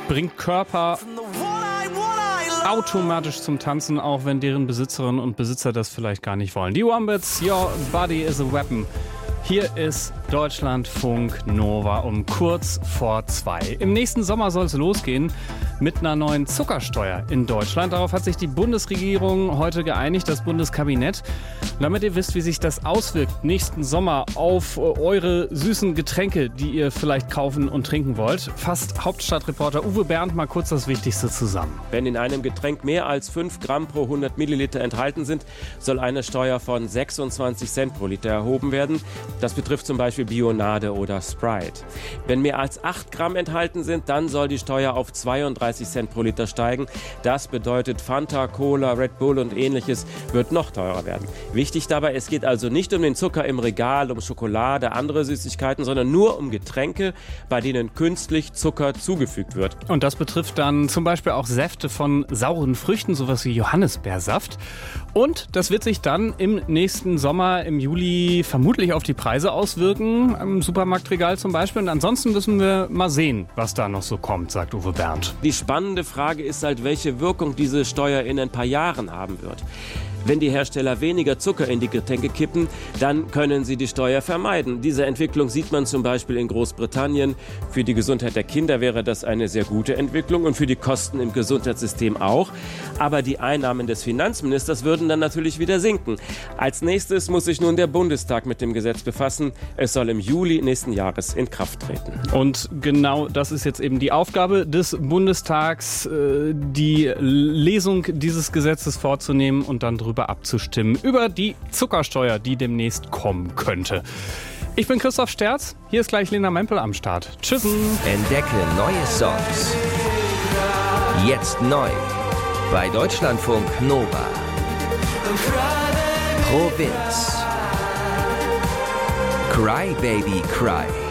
bringt Körper automatisch zum Tanzen, auch wenn deren Besitzerinnen und Besitzer das vielleicht gar nicht wollen. Die Wombats, Your Body is a Weapon. Hier ist Deutschlandfunk Nova um kurz vor 2. Im nächsten Sommer soll es losgehen mit einer neuen Zuckersteuer in Deutschland. Darauf hat sich die Bundesregierung heute geeinigt, das Bundeskabinett. Und damit ihr wisst, wie sich das auswirkt nächsten Sommer auf eure süßen Getränke, die ihr vielleicht kaufen und trinken wollt, fasst Hauptstadtreporter Uwe Bernd mal kurz das Wichtigste zusammen. Wenn in einem Getränk mehr als 5 Gramm pro 100 Milliliter enthalten sind, soll eine Steuer von 26 Cent pro Liter erhoben werden. Das betrifft zum Beispiel Bionade oder Sprite. Wenn mehr als 8 Gramm enthalten sind, dann soll die Steuer auf 32 Cent pro Liter steigen. Das bedeutet, Fanta, Cola, Red Bull und ähnliches wird noch teurer werden. Wichtig dabei, es geht also nicht um den Zucker im Regal, um Schokolade, andere Süßigkeiten, sondern nur um Getränke, bei denen künstlich Zucker zugefügt wird. Und das betrifft dann zum Beispiel auch Säfte von sauren Früchten, sowas wie Johannisbeersaft. Und das wird sich dann im nächsten Sommer, im Juli, vermutlich auf die Preise auswirken, im Supermarktregal zum Beispiel. Und ansonsten müssen wir mal sehen, was da noch so kommt, sagt Uwe Bernd. Die spannende Frage ist halt, welche Wirkung diese Steuer in ein paar Jahren haben wird. Wenn die Hersteller weniger Zucker in die Getränke kippen, dann können sie die Steuer vermeiden. Diese Entwicklung sieht man zum Beispiel in Großbritannien. Für die Gesundheit der Kinder wäre das eine sehr gute Entwicklung und für die Kosten im Gesundheitssystem auch. Aber die Einnahmen des Finanzministers würden dann natürlich wieder sinken. Als nächstes muss sich nun der Bundestag mit dem Gesetz befassen. Es soll im Juli nächsten Jahres in Kraft treten. Und genau das ist jetzt eben die Aufgabe des Bundestags, die Lesung dieses Gesetzes vorzunehmen und dann darüber abzustimmen, über die Zuckersteuer, die demnächst kommen könnte. Ich bin Christoph Sterz, hier ist gleich Lena Mempel am Start. Tschüssen! Entdecke neue Songs. Jetzt neu bei Deutschlandfunk Nova. Provinz. Cry Baby Cry.